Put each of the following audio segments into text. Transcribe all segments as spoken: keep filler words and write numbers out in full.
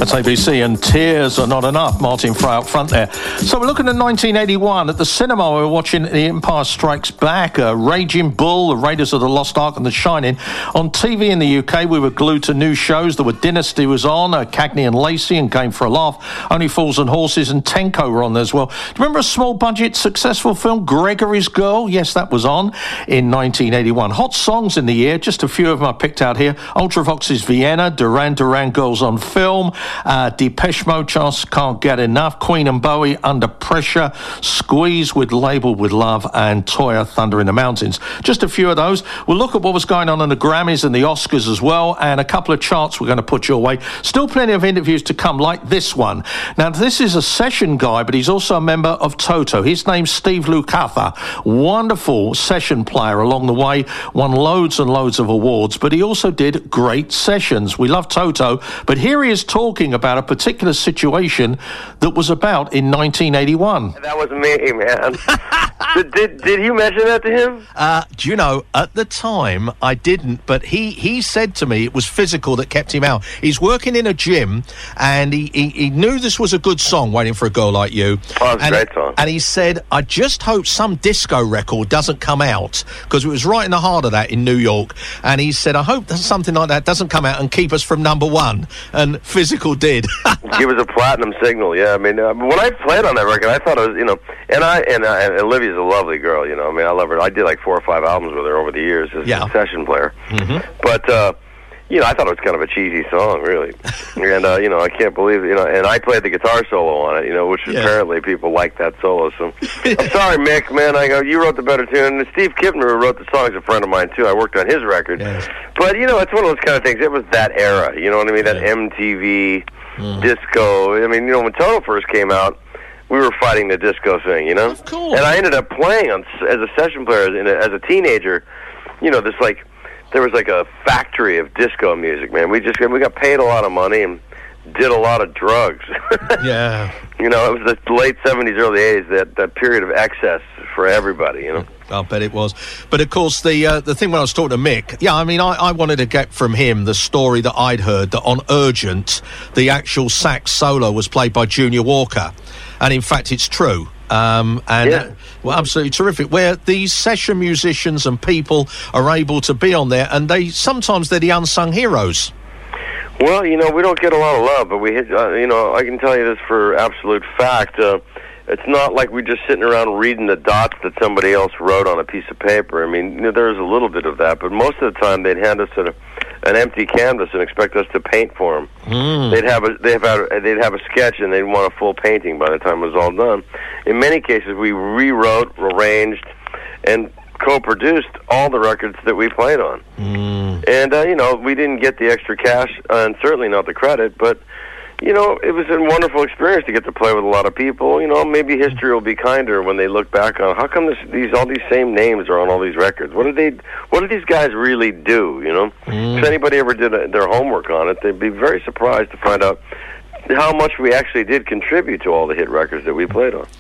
That's A B C and Tears Are Not Enough, Martin Fray up front there. So we're looking at nineteen eighty-one. At the cinema, we were watching The Empire Strikes Back, uh, Raging Bull, The Raiders of the Lost Ark and The Shining. On T V in the U K, we were glued to new shows. There were Dynasty was on, uh, Cagney and Lacey and Game for a Laugh, Only Fools and Horses and Tenko were on there as well. Do you remember a small budget successful film, Gregory's Girl? Yes, that was on in nineteen eighty-one. Hot songs in the year, just a few of them I picked out here. Ultravox's Vienna, Duran Duran Girls on Film, uh, Depeche Mode, Just Can't Get Enough, Queen and Bowie, Under Pressure, Squeeze with Label with Love, and Toya, Thunder in the Mountains. Just a few of those. We'll look at what was going on in the Grammys and the Oscars as well, and a couple of charts we're going to put your way. Still plenty of interviews to come, like this one. Now, this is a session guy, but he's also a member of Toto. His name's Steve Lukather. Wonderful session player along the way, won loads and loads of awards, but he also did great sessions. We love Toto, but here he is talking about a particular situation that was about in nineteen eighty-one. That was me, man. did, did did you mention that to him? Uh, do you know, at the time, I didn't, but he, he said to me it was physical that kept him out. He's working in a gym, and he, he, he knew this was a good song, Waiting for a Girl Like You. Oh, it's a and, great song. And he said, I just hope some disco record doesn't come out, because it was right in the heart of that in New York. And he said, I hope that something like that doesn't come out and keep us from number one. And physical did. Give us a platinum signal, yeah. I mean, uh, when I played on that record, I thought it was, you know, and I and, uh, and Olivia's a lovely girl, you know. I mean, I love her. I did like four or five albums with her over the years as yeah. a session player. Mm-hmm. But, uh, you know, I thought it was kind of a cheesy song, really. and, uh, you know, I can't believe, you know, and I played the guitar solo on it, you know, which yeah. apparently people like that solo. So I'm sorry, Mick, man. I go, you wrote the better tune. And Steve Kipner, who wrote the song, is a friend of mine, too. I worked on his record. Yes. But, you know, it's one of those kind of things. It was that era, you know what I mean? That yeah. M T V, mm. disco. I mean, you know, when Toto first came out, we were fighting the disco thing, you know? Of course. And I ended up playing on, as a session player, as a teenager, you know, this, like, there was like a factory of disco music, man. We just we got paid a lot of money and did a lot of drugs. yeah. You know, it was the late seventies, early eighties, that, that period of excess for everybody, you know. I bet it was. But, of course, the uh, the thing when I was talking to Mick, yeah, I mean, I, I wanted to get from him the story that I'd heard, that on Urgent, the actual sax solo was played by Junior Walker. And, in fact, it's true. Um, and, yeah. uh, well, absolutely terrific, where these session musicians and people are able to be on there, and they sometimes they're the unsung heroes. Well, you know, we don't get a lot of love, but we, uh, you know, I can tell you this for absolute fact. Uh, it's not like we're just sitting around reading the dots that somebody else wrote on a piece of paper. I mean, you know, there's a little bit of that, but most of the time they'd hand us a, an empty canvas and expect us to paint for them. Mm. They'd have a they'd have a, they'd have a sketch and they'd want a full painting by the time it was all done. In many cases, we rewrote, arranged, and co-produced all the records that we played on. Mm. And uh, you know, we didn't get the extra cash uh, and certainly not the credit, but you know, it was a wonderful experience to get to play with a lot of people. You know, maybe history will be kinder when they look back on how come this, these all these same names are on all these records. What did they? What did these guys really do? You know, mm. if anybody ever did a, their homework on it, they'd be very surprised to find out how much we actually did contribute to all the hit records that we played on.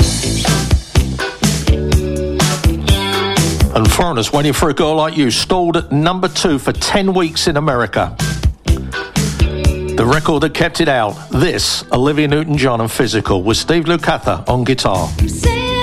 And Foreigners, Waiting for a Girl Like You, stalled at number two for ten weeks in America. The record that kept it out. This, Olivia Newton-John and Physical, with Steve Lukather on guitar.